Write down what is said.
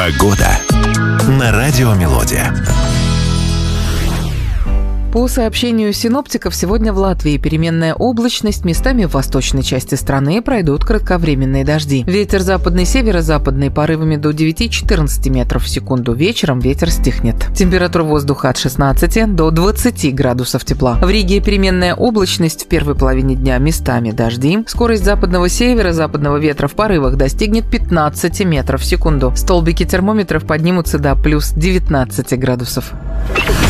Погода на Радио Мелодия. По сообщению синоптиков, сегодня в Латвии переменная облачность, местами в восточной части страны пройдут кратковременные дожди. Ветер западный, северо-западный порывами до 9-14 метров в секунду. Вечером ветер стихнет. Температура воздуха от 16 до 20 градусов тепла. В Риге переменная облачность, в первой половине дня местами дожди. Скорость западного северо-западного ветра в порывах достигнет 15 метров в секунду. Столбики термометров поднимутся до плюс 19 градусов.